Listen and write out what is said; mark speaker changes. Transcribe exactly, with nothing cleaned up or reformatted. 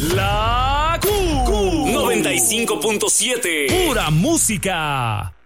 Speaker 1: La Q. Q noventa y cinco punto siete. Pura música.